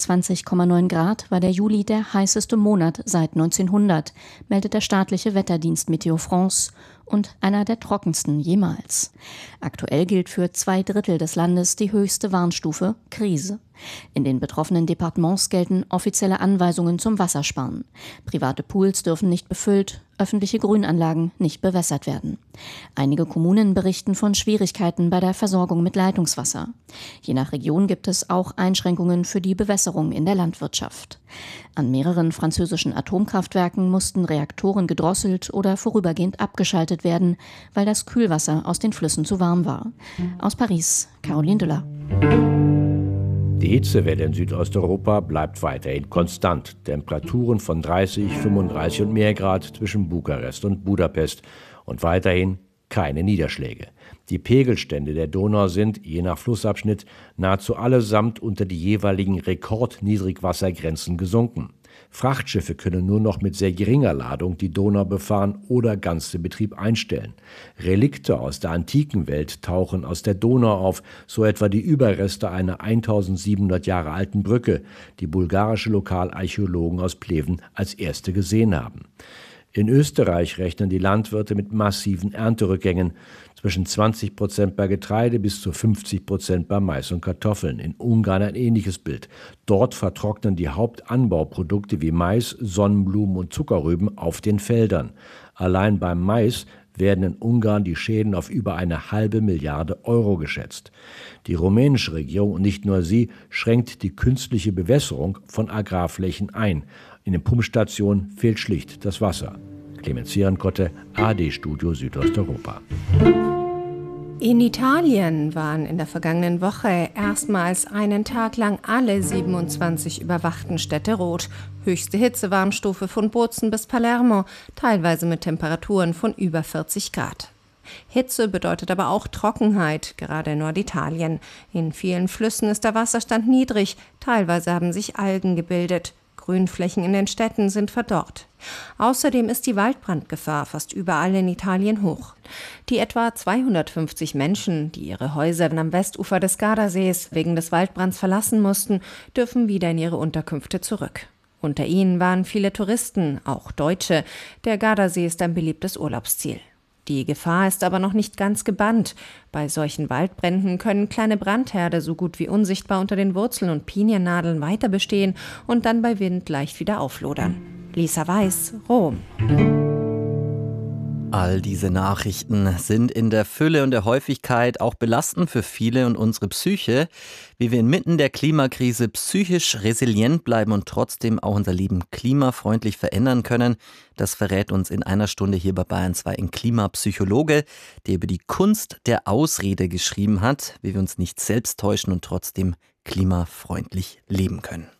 28,9 Grad war der Juli der heißeste Monat seit 1900, meldet der staatliche Wetterdienst Météo France, und einer der trockensten jemals. Aktuell gilt für 2/3 des Landes die höchste Warnstufe Krise. In den betroffenen Departements gelten offizielle Anweisungen zum Wassersparen. Private Pools dürfen nicht befüllt, öffentliche Grünanlagen nicht bewässert werden. Einige Kommunen berichten von Schwierigkeiten bei der Versorgung mit Leitungswasser. Je nach Region gibt es auch Einschränkungen für die Bewässerung in der Landwirtschaft. An mehreren französischen Atomkraftwerken mussten Reaktoren gedrosselt oder vorübergehend abgeschaltet werden, weil das Kühlwasser aus den Flüssen zu warm war. Aus Paris, Caroline Düller. Die Hitzewelle in Südosteuropa bleibt weiterhin konstant. Temperaturen von 30, 35 und mehr Grad zwischen Bukarest und Budapest. Und weiterhin keine Niederschläge. Die Pegelstände der Donau sind, je nach Flussabschnitt, nahezu allesamt unter die jeweiligen Rekordniedrigwassergrenzen gesunken. Frachtschiffe können nur noch mit sehr geringer Ladung die Donau befahren oder ganz den Betrieb einstellen. Relikte aus der antiken Welt tauchen aus der Donau auf, so etwa die Überreste einer 1700 Jahre alten Brücke, die bulgarische Lokalarchäologen aus Pleven als erste gesehen haben. In Österreich rechnen die Landwirte mit massiven Ernterückgängen, zwischen 20% bei Getreide bis zu 50% bei Mais und Kartoffeln. In Ungarn ein ähnliches Bild. Dort vertrocknen die Hauptanbauprodukte wie Mais, Sonnenblumen und Zuckerrüben auf den Feldern. Allein beim Mais werden in Ungarn die Schäden auf über 1,5 Milliarde Euro geschätzt. Die rumänische Regierung, und nicht nur sie, schränkt die künstliche Bewässerung von Agrarflächen ein. In den Pumpstationen fehlt schlicht das Wasser. Clemens Zierenkotte, ARD-Studio Südosteuropa. In Italien waren in der vergangenen Woche erstmals einen Tag lang alle 27 überwachten Städte rot. Höchste Hitzewarnstufe von Bozen bis Palermo, teilweise mit Temperaturen von über 40 Grad. Hitze bedeutet aber auch Trockenheit, gerade in Norditalien. In vielen Flüssen ist der Wasserstand niedrig, teilweise haben sich Algen gebildet. Grünflächen in den Städten sind verdorrt. Außerdem ist die Waldbrandgefahr fast überall in Italien hoch. Die etwa 250 Menschen, die ihre Häuser am Westufer des Gardasees wegen des Waldbrands verlassen mussten, dürfen wieder in ihre Unterkünfte zurück. Unter ihnen waren viele Touristen, auch Deutsche. Der Gardasee ist ein beliebtes Urlaubsziel. Die Gefahr ist aber noch nicht ganz gebannt. Bei solchen Waldbränden können kleine Brandherde so gut wie unsichtbar unter den Wurzeln und Piniennadeln weiter bestehen und dann bei Wind leicht wieder auflodern. Lisa Weiß, Rom. All diese Nachrichten sind in der Fülle und der Häufigkeit auch belastend für viele und unsere Psyche. Wie wir inmitten der Klimakrise psychisch resilient bleiben und trotzdem auch unser Leben klimafreundlich verändern können, das verrät uns in einer Stunde hier bei Bayern 2 ein Klimapsychologe, der über die Kunst der Ausrede geschrieben hat, wie wir uns nicht selbst täuschen und trotzdem klimafreundlich leben können.